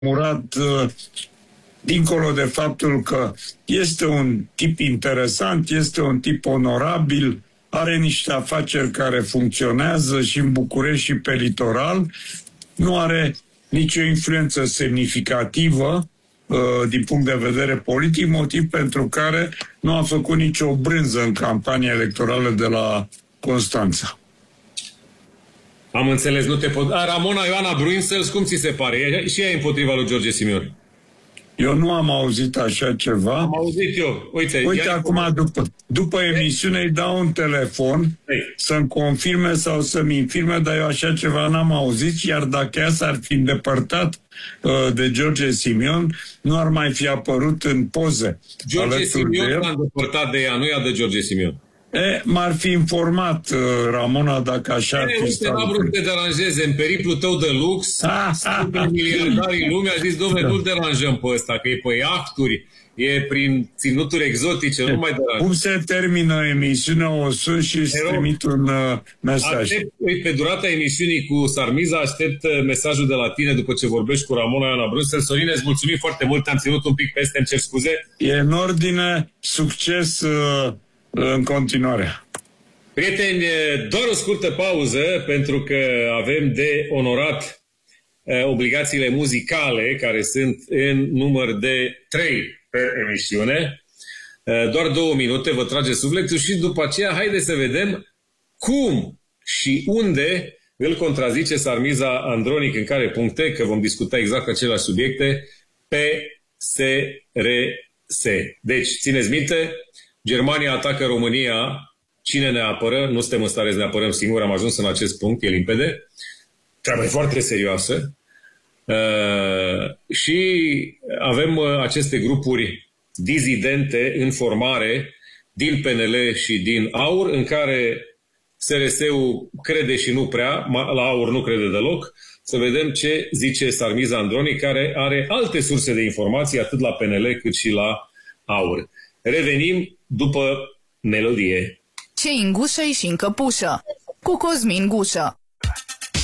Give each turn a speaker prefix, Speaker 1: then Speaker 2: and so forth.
Speaker 1: Murat, dincolo de faptul că este un tip interesant, este un tip onorabil, are niște afaceri care funcționează și în București și pe litoral, nu are nicio influență semnificativă din punct de vedere politic, motiv pentru care nu a făcut nicio brânză în campania electorală de la Constanța.
Speaker 2: Am înțeles, nu te pot... Ramona Ioana Bruinsels, cum ți se pare? Și ea e împotriva lui George Simion.
Speaker 1: Eu nu am auzit așa ceva.
Speaker 2: Am auzit eu.
Speaker 1: Uite acum, după emisiune îi dau un telefon să-mi confirme sau să-mi infirme, dar eu așa ceva n-am auzit, iar dacă ea s-ar fi îndepărtat de George Simion, nu ar mai fi apărut în poze.
Speaker 2: George Simion s-a îndepărtat de ea, nu ea de George Simion.
Speaker 1: M-ar fi informat, Ramona, dacă așa ar fi stat.
Speaker 2: N-a vrut să te deranjeze în periplul tău de lux, miliardarii lumii, a zis, dom'le, nu-l deranjăm pe ăsta, că e pe iahturi, e prin ținuturi exotice, nu mai deranjăm.
Speaker 1: Cum se termină emisiunea, o sun și îți trimit un mesaj.
Speaker 2: Pe durata emisiunii cu Sarmiza, aștept mesajul de la tine după ce vorbești cu Ramona Ioana Bruinsels. Sorine, îți mulțumim foarte mult, te-am ținut un pic peste, îmi cer scuze.
Speaker 1: E în ordine, succes în continuare.
Speaker 2: Prieteni, doar o scurtă pauză, pentru că avem de onorat obligațiile muzicale, care sunt în număr de 3 pe emisiune. Doar 2 minute, vă trage sufletul și după aceea haideți să vedem cum și unde îl contrazice Sarmiza Andronic, în care puncte, că vom discuta exact aceleași subiecte, PSRS. Deci, țineți minte, Germania atacă România, cine ne apără? Nu suntem în stare să ne apărăm singuri, am ajuns în acest punct, e limpede. Treaba e foarte serioasă. Și avem aceste grupuri dizidente în formare din PNL și din AUR, în care SRS-ul crede și nu prea, la AUR nu crede deloc. Să vedem ce zice Sarmiza Andronic, care are alte surse de informații, atât la PNL cât și la AUR. Revenim după melodie.
Speaker 3: Ce-i în gușă și în căpușă, cu Cosmin Gușă.